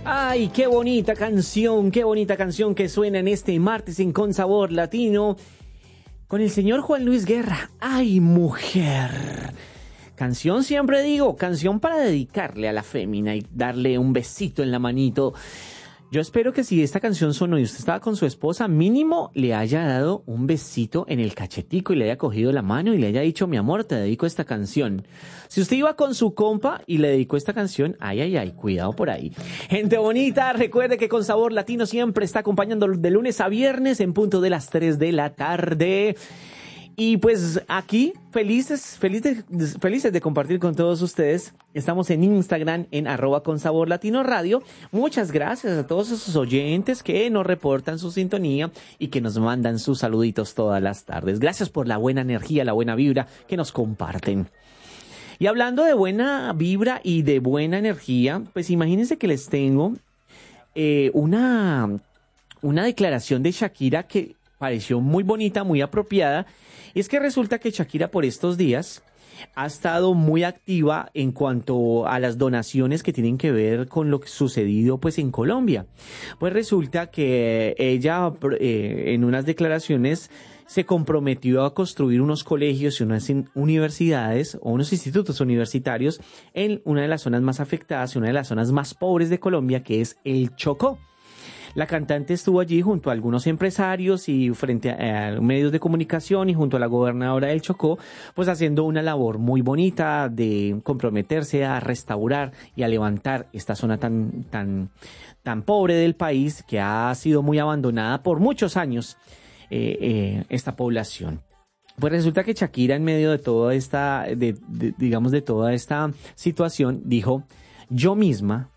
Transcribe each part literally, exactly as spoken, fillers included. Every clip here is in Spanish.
Ay, qué bonita canción, qué bonita canción que suena en este martes en Con Sabor Latino con el señor Juan Luis Guerra. Ay, mujer. Canción, siempre digo, canción para dedicarle a la fémina y darle un besito en la manito. Yo espero que si esta canción sonó y usted estaba con su esposa, mínimo le haya dado un besito en el cachetico y le haya cogido la mano y le haya dicho, mi amor, te dedico esta canción. Si usted iba con su compa y le dedicó esta canción, ay, ay, ay, cuidado por ahí. Gente bonita, recuerde que Con Sabor Latino siempre está acompañando de lunes a viernes en punto de las tres de la tarde. Y pues aquí, felices, felices, felices de compartir con todos ustedes. Estamos en Instagram, en arroba con sabor latino radio. Muchas gracias a todos esos oyentes que nos reportan su sintonía y que nos mandan sus saluditos todas las tardes. Gracias por la buena energía, la buena vibra que nos comparten. Y hablando de buena vibra y de buena energía, pues imagínense que les tengo eh, una, una declaración de Shakira que pareció muy bonita, muy apropiada. Y es que resulta que Shakira por estos días ha estado muy activa en cuanto a las donaciones que tienen que ver con lo que sucedido pues en Colombia. Pues resulta que ella eh, en unas declaraciones se comprometió a construir unos colegios y unas universidades o unos institutos universitarios en una de las zonas más afectadas y una de las zonas más pobres de Colombia, que es el Chocó. La cantante estuvo allí junto a algunos empresarios y frente a, a medios de comunicación y junto a la gobernadora del Chocó, pues haciendo una labor muy bonita de comprometerse a restaurar y a levantar esta zona tan, tan, tan pobre del país que ha sido muy abandonada por muchos años, eh, eh, esta población. Pues resulta que Shakira en medio de toda esta, de, de, digamos de toda esta situación, dijo, yo misma,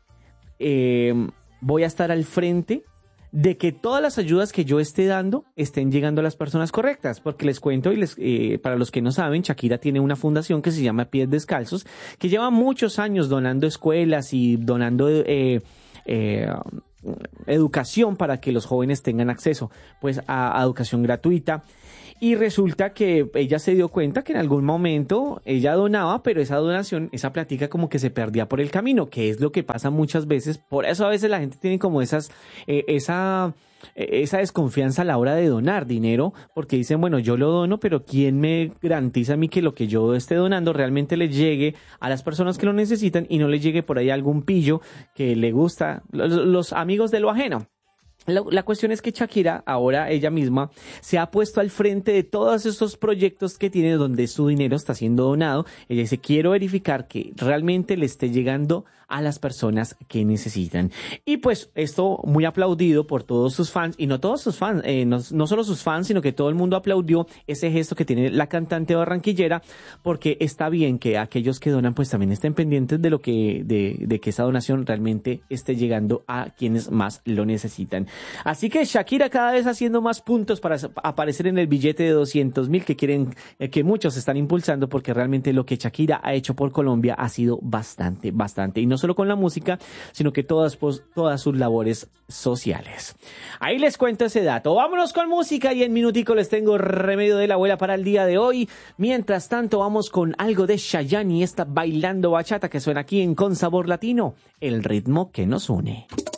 eh, voy a estar al frente de que todas las ayudas que yo esté dando estén llegando a las personas correctas, porque les cuento y les eh, para los que no saben, Shakira tiene una fundación que se llama Pies Descalzos, que lleva muchos años donando escuelas y donando eh, eh, educación para que los jóvenes tengan acceso pues a, a educación gratuita. Y resulta que ella se dio cuenta que en algún momento ella donaba, pero esa donación, esa plática como que se perdía por el camino, que es lo que pasa muchas veces. Por eso a veces la gente tiene como esas, eh, esa, eh, esa desconfianza a la hora de donar dinero, porque dicen, bueno, yo lo dono, pero ¿quién me garantiza a mí que lo que yo esté donando realmente le llegue a las personas que lo necesitan y no le llegue por ahí algún pillo que le gusta, los, los amigos de lo ajeno? La, la cuestión es que Shakira, ahora ella misma, se ha puesto al frente de todos estos proyectos que tiene donde su dinero está siendo donado. Ella dice, quiero verificar que realmente le esté llegando a las personas que necesitan. Y pues esto muy aplaudido por todos sus fans, y no todos sus fans, eh, no, no solo sus fans, sino que todo el mundo aplaudió ese gesto que tiene la cantante barranquillera, porque está bien que aquellos que donan pues también estén pendientes de lo que, de, de que esa donación realmente esté llegando a quienes más lo necesitan. Así que Shakira cada vez haciendo más puntos para aparecer en el billete de doscientos mil que quieren, eh, que muchos están impulsando, porque realmente lo que Shakira ha hecho por Colombia ha sido bastante, bastante. Y no solo con la música, sino que todas, pues, todas sus labores sociales. Ahí les cuento ese dato. Vámonos con música y en minutico les tengo Remedio de la Abuela para el día de hoy. Mientras tanto, vamos con algo de Chayanne y esta Bailando Bachata que suena aquí en Con Sabor Latino, el ritmo que nos une.